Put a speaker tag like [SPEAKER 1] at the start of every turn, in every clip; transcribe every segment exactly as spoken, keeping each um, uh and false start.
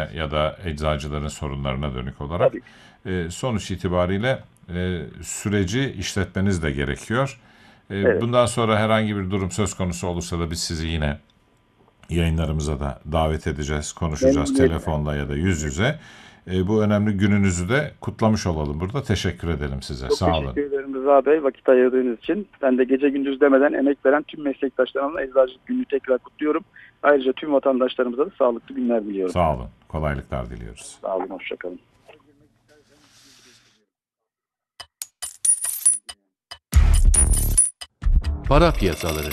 [SPEAKER 1] ekonomiye ya da eczacıların sorunlarına dönük olarak.
[SPEAKER 2] Tabii.
[SPEAKER 1] E, sonuç itibariyle e, süreci işletmeniz de gerekiyor. E,
[SPEAKER 2] Evet.
[SPEAKER 1] bundan sonra herhangi bir durum söz konusu olursa da biz sizi yine yayınlarımıza da davet edeceğiz, konuşacağız
[SPEAKER 2] Memnuniyetle.
[SPEAKER 1] telefonla ya da yüz yüze. E, bu önemli gününüzü de kutlamış olalım burada. Teşekkür edelim size.
[SPEAKER 2] Çok
[SPEAKER 1] Sağ olun.
[SPEAKER 2] teşekkür ederim Rıza Bey vakit ayırdığınız için. Ben de gece gündüz demeden emek veren tüm meslektaşlarımla Eczacılık Günü'nü tekrar kutluyorum. Ayrıca tüm vatandaşlarımıza da sağlıklı günler diliyorum.
[SPEAKER 1] Sağ olun. Kolaylıklar diliyoruz.
[SPEAKER 2] Sağ olun, hoşçakalın.
[SPEAKER 3] Para piyasaları.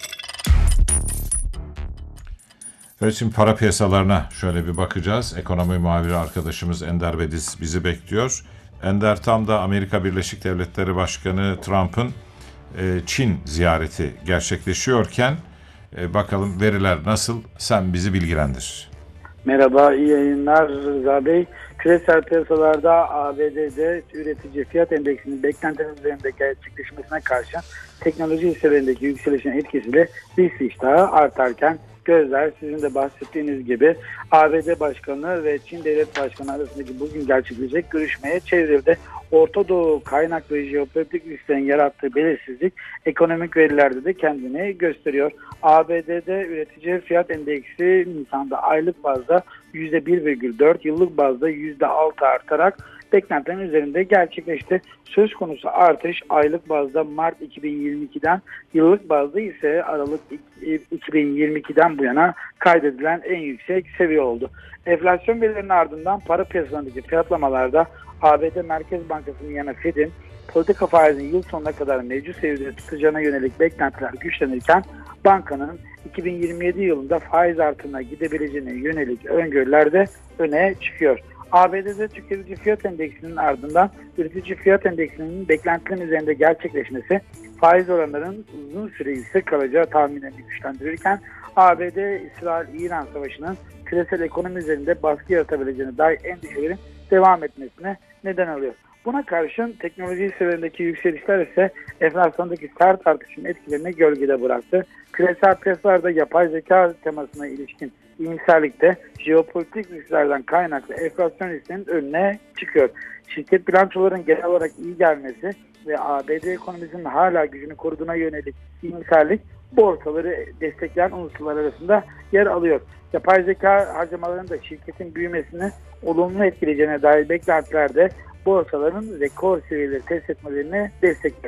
[SPEAKER 1] Evet, şimdi para piyasalarına şöyle bir bakacağız. Ekonomi muhabiri arkadaşımız Ender Bediz bizi bekliyor. Ender, tam da Amerika Birleşik Devletleri Başkanı Trump'ın e, Çin ziyareti gerçekleşiyorken e, bakalım veriler nasıl? Sen bizi bilgilendir.
[SPEAKER 4] Merhaba, iyi yayınlar Rıza Bey. Küresel piyasalarda A B D'de üretici fiyat endeksinin beklentiler üzerinde gerçekleşmesine karşın teknoloji hisselerindeki yükselişin etkisiyle risk iştahı artarken gözler sizin de bahsettiğiniz gibi A B D Başkanı ve Çin Devlet Başkanı arasındaki bugün gerçekleşecek görüşmeye çevrildi. Orta Doğu kaynaklı jeopolitik risklerin yarattığı belirsizlik ekonomik verilerde de kendini gösteriyor. A B D'de üretici fiyat endeksi Nisan'da aylık bazda yüzde bir virgül dört, yıllık bazda yüzde altı artarak beklentilerin üzerinde gerçekleşti. Söz konusu artış aylık bazda Mart iki bin yirmi ikiden, yıllık bazda ise Aralık iki bin yirmi ikiden bu yana kaydedilen en yüksek seviye oldu. Enflasyon verilerinin ardından para piyasalarındaki fiyatlamalarda A B D Merkez Bankası'nın yanı Fed'in politika faizini yıl sonuna kadar mevcut seviyede tutacağına yönelik beklentiler güçlenirken bankanın iki bin yirmi yedi yılında faiz artımına gidebileceğine yönelik öngörüler de öne çıkıyor. A B D'de tüketici fiyat endeksinin ardından üretici fiyat endeksinin beklentilerin üzerinde gerçekleşmesi faiz oranlarının uzun süre yüksek kalacağı tahminlerini güçlendirirken A B D-İsrail-İran savaşının küresel ekonomi üzerinde baskı yaratabileceğine dair endişelerin devam etmesine neden alıyor. Buna karşın teknoloji hisselerindeki yükselişler ise enflasyondaki sert artışın etkilerini gölgede bıraktı. Küresel piyasalarda yapay zeka temasına ilişkin iyimserlikte jeopolitik risklerden kaynaklı enflasyon riskinin önüne çıkıyor. Şirket bilançoların genel olarak iyi gelmesi ve A B D ekonomisinin hala gücünü koruduğuna yönelik iyimserlik borsaları destekleyen unsurlar arasında yer alıyor. Yapay zeka harcamalarının da şirketin büyümesini olumlu etkileyeceğine dair beklentiler de borsaların rekor seviyeleri test etmelerini destekliyor.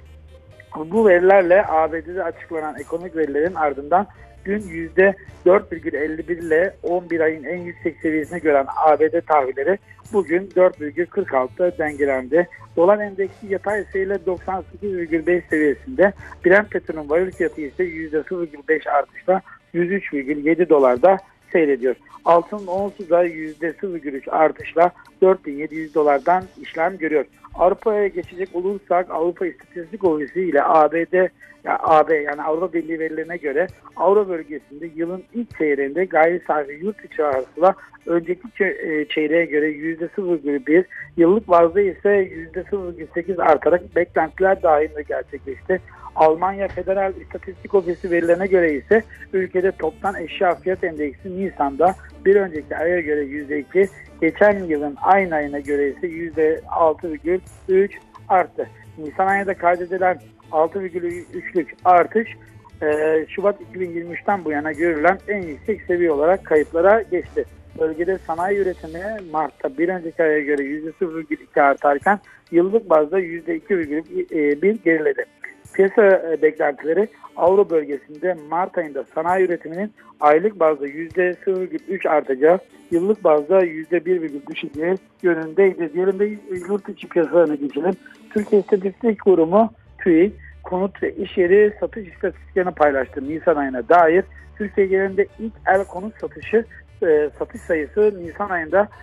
[SPEAKER 4] Bu verilerle A B D'de açıklanan ekonomik verilerin ardından dün yüzde dört virgül elli bir ile on bir ayın en yüksek seviyesini gören A B D tahvilleri bugün dört virgül kırk altıda dengelendi. Dolar endeksi yatay seyirle doksan sekiz virgül beş seviyesinde, Brent petrolün varil fiyatı ise yüzde sıfır virgül beş artışla yüz üç virgül yedi dolarda seyrediyor. Altın onsu da yüzde sıfır virgül üç artışla dört bin yedi yüz dolardan işlem görüyor. Avrupa'ya geçecek olursak Avrupa İstatistik Ofisi ile A B D ya A B yani Avrupa Birliği verilerine göre Avro bölgesinde yılın ilk çeyreğinde gayri safi yurt içi hasıla önceki çeyreğe göre yüzde sıfır virgül bir, yıllık bazda ise yüzde sıfır virgül sekiz artarak beklentiler dahilinde gerçekleşti. Almanya Federal İstatistik Ofisi verilerine göre ise ülkede toptan eşya fiyat endeksi Nisan'da bir önceki aya göre yüzde iki, geçen yılın aynı ayına göre ise yüzde altı virgül üç arttı. Nisan ayında kaydedilen altı virgül üçlük artış Şubat iki bin yirmi üçten bu yana görülen en yüksek seviye olarak kayıtlara geçti. Bölgede sanayi üretimi Mart'ta bir önceki aya göre yüzde sıfır virgül iki artarken yıllık bazda yüzde iki virgül bir geriledi. Piyasa beklentileri Avro bölgesinde Mart ayında sanayi üretiminin aylık bazda yüzde sıfır virgül üç artacağı, yıllık bazda yüzde bir virgül düşeceği yönündeydi. Diyelim de yurt içi piyasalarına geçelim. Türkiye İstatistik Kurumu TÜİK konut ve iş yeri satış istatistiklerini paylaştı Nisan ayına dair. Türkiye genelinde ilk el konut satışı e, satış sayısı Nisan ayında